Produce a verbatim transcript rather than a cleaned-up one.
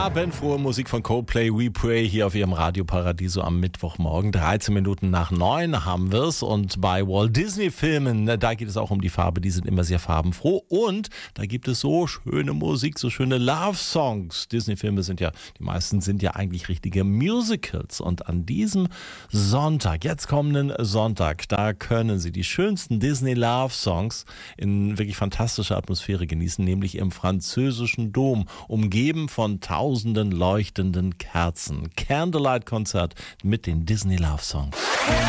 Farbenfrohe Musik von Coldplay, We Pray hier auf Ihrem Radio Paradiso am Mittwochmorgen. dreizehn Minuten nach neun haben wir es und bei Walt Disney Filmen, da geht es auch um die Farbe, die sind immer sehr farbenfroh und da gibt es so schöne Musik, so schöne Love-Songs. Disney Filme sind ja, die meisten sind ja eigentlich richtige Musicals und an diesem Sonntag, jetzt kommenden Sonntag, da können Sie die schönsten Disney Love-Songs in wirklich fantastischer Atmosphäre genießen, nämlich im französischen Dom, umgeben von tausenden leuchtenden Kerzen. Candlelight-Konzert mit den Disney Love Songs.